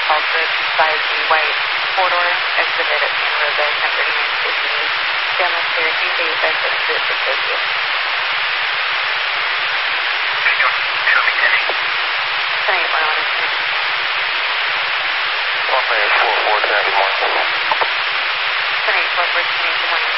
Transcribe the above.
called goods inside the white four-door exhibit at Santa Rosa 1039 demonstrated the effect of the association. Tonight we're on it. 184, 410, good morning. 1084, 410, good morning.